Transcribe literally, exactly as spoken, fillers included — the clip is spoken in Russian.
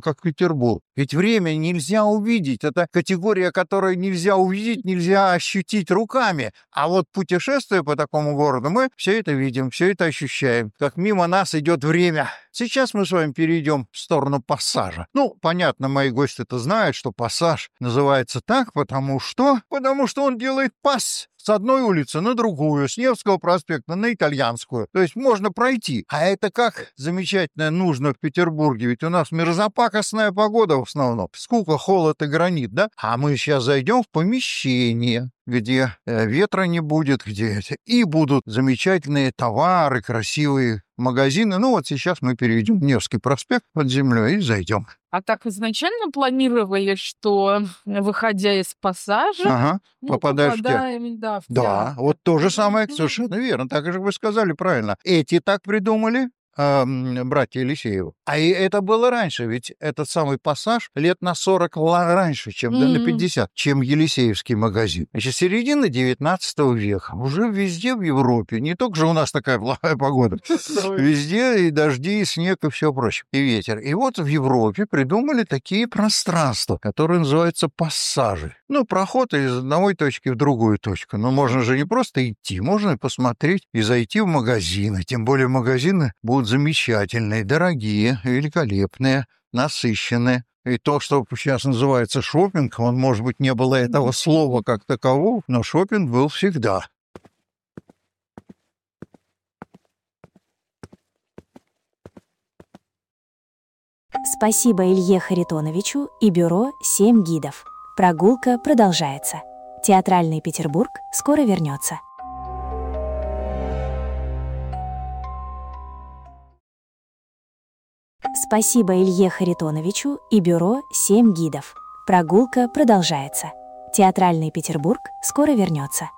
как Петербург. Ведь время нельзя увидеть. Это категория, которую нельзя увидеть, нельзя ощутить руками. А вот путешествуя по такому городу, мы все это видим, все это ощущаем, как мимо нас идет время. Сейчас мы с вами перейдем в сторону Пассажа. Ну, понятно, мои гости это знают, что Пассаж называется так, потому что... Потому что он делает пас с одной улицы на другую, с Невского проспекта на Итальянскую. То есть можно пройти. А это как замечательно нужно в Петербурге, ведь у нас мерзопакостная погода в основном. Скука, холод и гранит, да? А мы сейчас зайдем в помещение, где э, ветра не будет, где это, и будут замечательные товары, красивые магазины. Ну вот сейчас мы перейдем в Невский проспект под землей и зайдем. А так изначально планировали, что, выходя из Пассажа, Ага, ну, попадаешь в театр. попадаем, да, в Да, театр. вот то же самое, Мгм. совершенно верно, так же вы сказали правильно. Эти так придумали, а, м, братья Елисеевы. А и это было раньше, ведь этот самый Пассаж лет на сорок ла- раньше, чем, да, на М. пятьдесят, чем Елисеевский магазин. Значит, середина девятнадцатого века. Уже везде в Европе, не только же у нас такая плохая погода, Ой. везде и дожди, и снег, и все прочее, и ветер. И вот в Европе придумали такие пространства, которые называются пассажи. Ну, проход из одной точки в другую точку. Но можно же не просто идти, можно и посмотреть, и зайти в магазины. Тем более магазины будут замечательные, дорогие, великолепные, насыщенные. И то, что сейчас называется шопинг, он, может быть, не было этого слова как такового, но шопинг был всегда. Спасибо Илье Харитоновичу и бюро «Семь гидов». Прогулка продолжается. Театральный Петербург скоро вернется. Спасибо Илье Харитоновичу и бюро «Семь гидов». Прогулка продолжается. Театральный Петербург скоро вернется.